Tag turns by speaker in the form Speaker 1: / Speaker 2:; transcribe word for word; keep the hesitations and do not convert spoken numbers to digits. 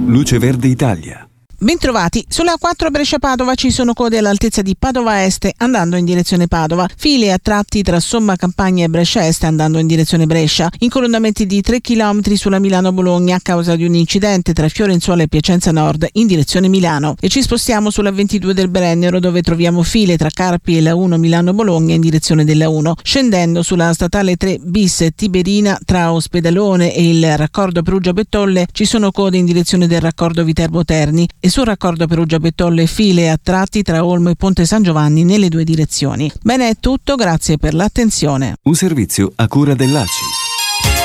Speaker 1: Luce Verde Italia.
Speaker 2: Bentrovati, sulla A quattro Brescia-Padova ci sono code all'altezza di Padova Est andando in direzione Padova, file a tratti tra Somma Campagna e Brescia Est andando in direzione Brescia, incolonnamenti di tre chilometri sulla Milano-Bologna a causa di un incidente tra Fiorenzuola e Piacenza Nord in direzione Milano. E ci spostiamo sulla ventidue del Brennero, dove troviamo file tra Carpi e la uno Milano-Bologna in direzione della uno, scendendo sulla statale tre bis Tiberina tra Ospedalone e il raccordo Perugia-Bettolle ci sono code in direzione del raccordo Viterbo-Terni e sul raccordo Perugia-Bettolle file a tratti tra Olmo e Ponte San Giovanni nelle due direzioni. Bene, è tutto, grazie per l'attenzione.
Speaker 1: Un servizio a cura dell'A C I.